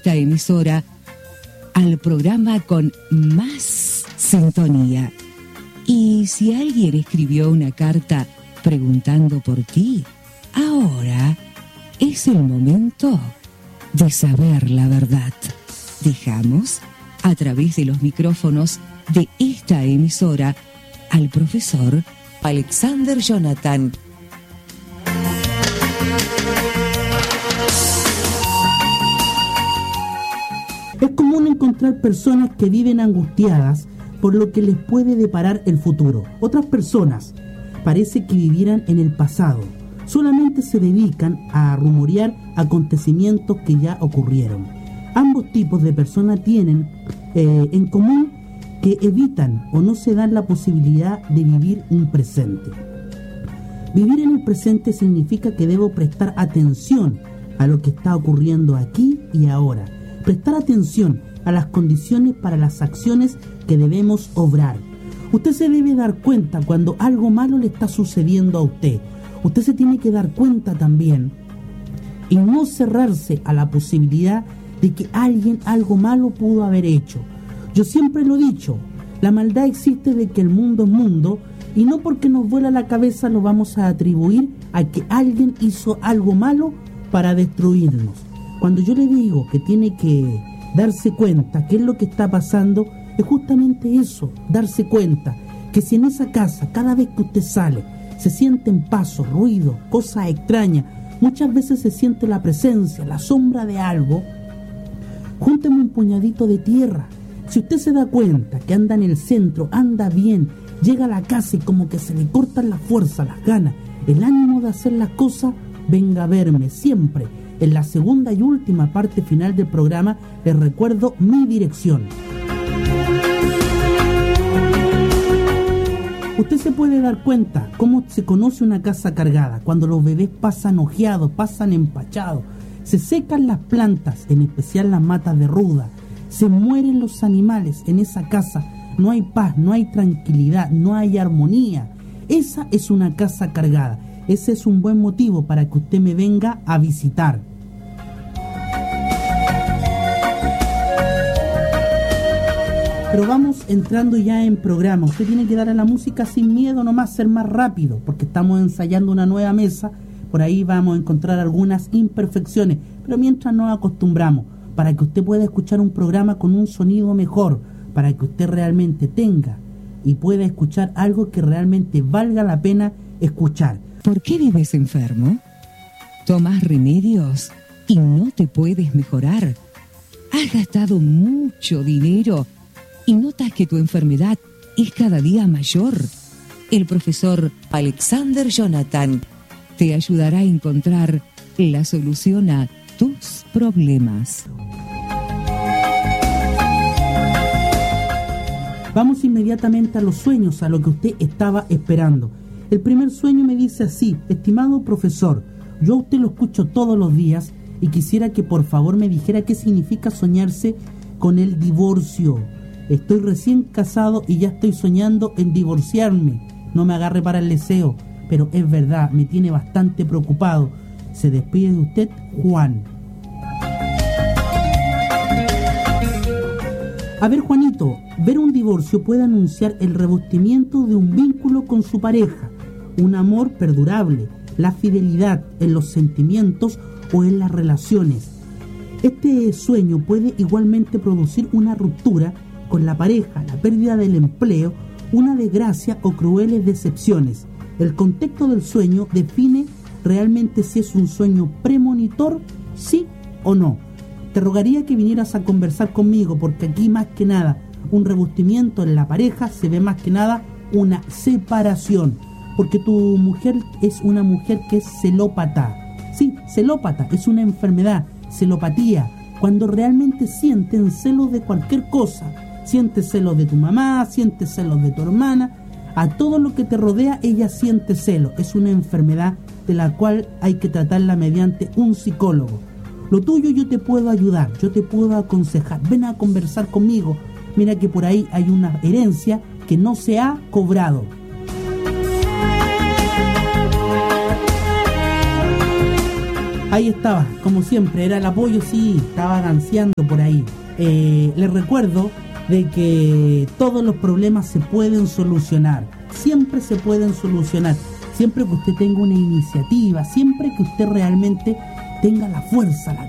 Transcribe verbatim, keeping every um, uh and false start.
esta emisora al programa con más sintonía. Y si alguien escribió una carta preguntando por ti, ahora es el momento de saber la verdad. Dejamos a través de los micrófonos de esta emisora al profesor Alexander Jonathan. Es común encontrar personas que viven angustiadas por lo que les puede deparar el futuro. Otras personas parece que vivieran en el pasado. Solamente se dedican a rumorear acontecimientos que ya ocurrieron. Ambos tipos de personas tienen eh, en común que evitan o no se dan la posibilidad de vivir un presente. Vivir en el presente significa que debo prestar atención a lo que está ocurriendo aquí y ahora. Prestar atención a las condiciones para las acciones que debemos obrar. Usted se debe dar cuenta cuando algo malo le está sucediendo a usted. Usted se tiene que dar cuenta también y no cerrarse a la posibilidad de que alguien algo malo pudo haber hecho. Yo siempre lo he dicho, la maldad existe de que el mundo es mundo y no porque nos vuela la cabeza lo vamos a atribuir a que alguien hizo algo malo para destruirnos. Cuando yo le digo que tiene que darse cuenta qué es lo que está pasando, es justamente eso, darse cuenta que si en esa casa, cada vez que usted sale, se sienten pasos, ruido, cosas extrañas, muchas veces se siente la presencia, la sombra de algo, júnteme un puñadito de tierra. Si usted se da cuenta que anda en el centro, anda bien, llega a la casa y como que se le cortan las fuerzas, las ganas, el ánimo de hacer las cosas, venga a verme siempre. En la segunda y última parte final del programa les recuerdo mi dirección. Usted se puede dar cuenta cómo se conoce una casa cargada, cuando los bebés pasan ojeados, pasan empachados, se secan las plantas, en especial las matas de ruda, se mueren los animales en esa casa, no hay paz, no hay tranquilidad, no hay armonía. Esa es una casa cargada. Ese es un buen motivo para que usted me venga a visitar. Pero vamos entrando ya en programa. Usted tiene que dar a la música sin miedo, nomás ser más rápido, porque estamos ensayando una nueva mesa. Por ahí vamos a encontrar algunas imperfecciones, pero mientras nos acostumbramos, para que usted pueda escuchar un programa con un sonido mejor, para que usted realmente tenga y pueda escuchar algo que realmente valga la pena escuchar. ¿Por qué vives enfermo? ¿Tomas remedios y no te puedes mejorar? ¿Has gastado mucho dinero y notas que tu enfermedad es cada día mayor? El profesor Alexander Jonathan te ayudará a encontrar la solución a tus problemas. Vamos inmediatamente a los sueños, a lo que usted estaba esperando. El primer sueño me dice así: estimado profesor, yo a usted lo escucho todos los días y quisiera que por favor me dijera qué significa soñarse con el divorcio. Estoy recién casado y ya estoy soñando en divorciarme. No me agarre para el deseo, pero es verdad, me tiene bastante preocupado. Se despide de usted, Juan. A ver, Juanito, ver un divorcio puede anunciar el revestimiento de un vínculo con su pareja, un amor perdurable, la fidelidad en los sentimientos o en las relaciones. Este sueño puede igualmente producir una ruptura con la pareja, la pérdida del empleo, una desgracia o crueles decepciones. El contexto del sueño define realmente si es un sueño premonitor, sí o no. Te rogaría que vinieras a conversar conmigo, porque aquí más que nada un revestimiento en la pareja se ve más que nada una separación, porque tu mujer es una mujer que es celópata. Sí, celópata, es una enfermedad, celopatía, cuando realmente sienten celos de cualquier cosa. Sientes celos de tu mamá, sientes celos de tu hermana, a todo lo que te rodea ella siente celos. Es una enfermedad de la cual hay que tratarla mediante un psicólogo. Lo tuyo yo te puedo ayudar, yo te puedo aconsejar, ven a conversar conmigo. Mira que por ahí hay una herencia que no se ha cobrado. Ahí estaba, como siempre, era el apoyo, sí, estaba danceando por ahí. Eh, les recuerdo de que todos los problemas se pueden solucionar, siempre se pueden solucionar, siempre que usted tenga una iniciativa, siempre que usted realmente tenga la fuerza, la